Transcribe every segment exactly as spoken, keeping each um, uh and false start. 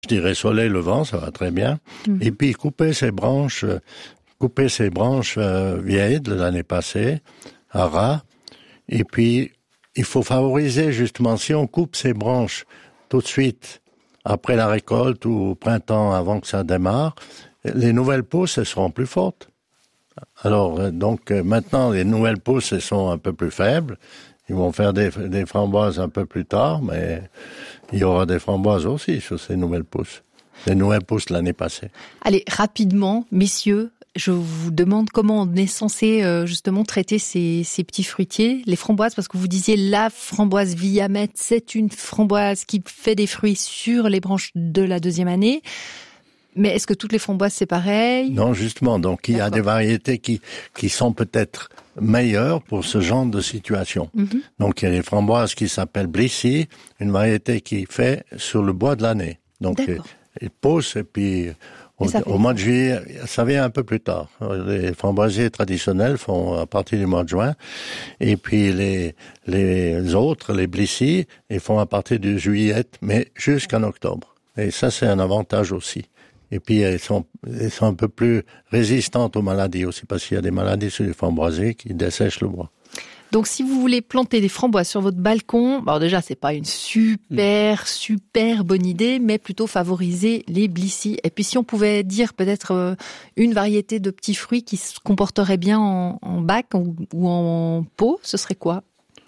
Je dirais soleil levant, ça va très bien. Mmh. Et puis couper ces branches, couper ces branches euh, vieilles de l'année passée, à ras. Et puis, il faut favoriser justement, si on coupe ces branches tout de suite, après la récolte ou au printemps, avant que ça démarre, les nouvelles pousses, elles seront plus fortes. Alors, donc, maintenant, les nouvelles pousses, elles sont un peu plus faibles. Ils vont faire des, des framboises un peu plus tard, mais il y aura des framboises aussi sur ces nouvelles pousses. Les nouvelles pousses l'année passée. Allez, rapidement, messieurs, je vous demande comment on est censé euh, justement traiter ces, ces petits fruitiers, les framboises, parce que vous disiez la framboise Willamette, c'est une framboise qui fait des fruits sur les branches de la deuxième année. Mais est-ce que toutes les framboises c'est pareil ? Non, justement. Donc il y a D'accord. des variétés qui qui sont peut-être meilleures pour ce genre de situation. Mm-hmm. Donc il y a des framboises qui s'appellent Blissy, une variété qui fait sur le bois de l'année. Donc ils poussent et puis au, et au mois de juillet, ça vient un peu plus tard. Les framboisiers traditionnels font à partir du mois de juin, et puis les les autres, les Blissy, ils font à partir de juillet, mais jusqu'en octobre. Et ça c'est un avantage aussi. Et puis, elles sont, elles sont un peu plus résistantes aux maladies aussi, parce qu'il y a des maladies sur les framboisiers qui dessèchent le bois. Donc, si vous voulez planter des framboises sur votre balcon, bon, déjà, c'est pas une super, super bonne idée, mais plutôt favoriser les Blissy. Et puis, si on pouvait dire peut-être euh, une variété de petits fruits qui se comporterait bien en, en bac ou, ou en pot, ce serait quoi ?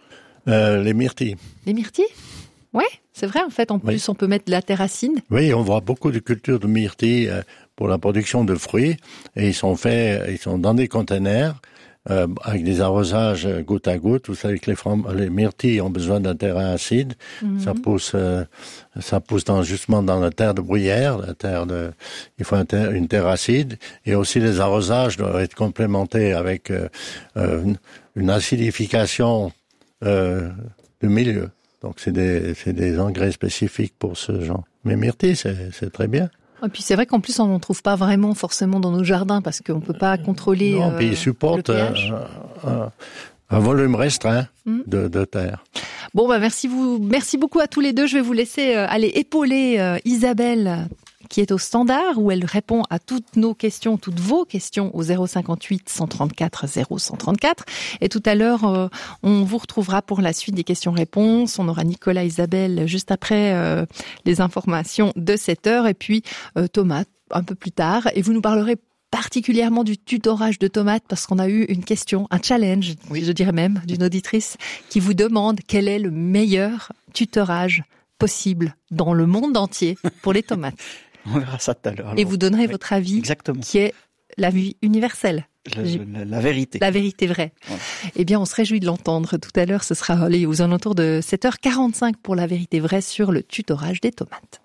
euh, Les myrtilles. Les myrtilles ? Ouais, c'est vrai, en fait. En plus, oui. On peut mettre de la terracine. Oui, on voit beaucoup de cultures de myrtilles pour la production de fruits. Et ils sont faits, ils sont dans des containers, euh, avec des arrosages goutte à goutte. Vous savez que les, fram- les myrtilles ont besoin d'un terrain acide. Mm-hmm. Ça pousse, euh, ça pousse dans, justement dans la terre de bruyère, la terre de, il faut un ter- une terre acide. Et aussi les arrosages doivent être complémentés avec, euh, euh, une acidification, euh, du milieu. Donc, c'est des, c'est des engrais spécifiques pour ce genre. Mais myrtille, c'est, c'est très bien. Et puis, c'est vrai qu'en plus, on n'en trouve pas vraiment forcément dans nos jardins parce qu'on ne peut pas contrôler. Non, euh, puis ils supportent euh, un, un volume restreint mmh. de, de terre. Bon, bah, merci vous, merci beaucoup à tous les deux. Je vais vous laisser euh, aller épauler euh, Isabelle, qui est au standard, où elle répond à toutes nos questions, toutes vos questions au zéro cinquante-huit cent trente-quatre zéro cent trente-quatre. Et tout à l'heure, euh, on vous retrouvera pour la suite des questions-réponses. On aura Nicolas, Isabelle, juste après euh, les informations de sept heures. Et puis euh, Thomas, un peu plus tard. Et vous nous parlerez particulièrement du tutorage de tomates, parce qu'on a eu une question, un challenge, oui. je dirais même, d'une auditrice, qui vous demande quel est le meilleur tutorage possible dans le monde entier pour les tomates. On verra ça tout à l'heure. Alors. Et vous donnerez oui, votre avis, exactement. Qui est l'avis universel. La, la, la vérité. La vérité vraie. Ouais. Eh bien, on se réjouit de l'entendre tout à l'heure. Ce sera allez, aux alentours de sept heures quarante-cinq pour la vérité vraie sur le tutorage des tomates.